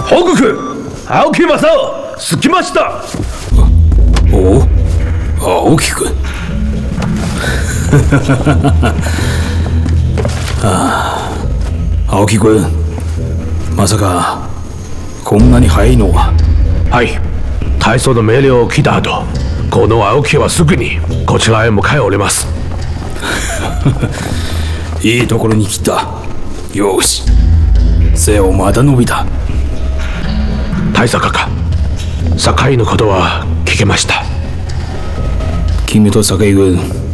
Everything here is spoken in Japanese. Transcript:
報告、青木正夫着きました。 おお、青木君青木君、まさかこんなに早いのは。 はい、大将の命令を聞いた後、この青木はすぐにこちらへ向かいおります。 いいところに来た。よし、背をまだ伸びた。 大佐か酒井のことは聞けました。 君と酒井君、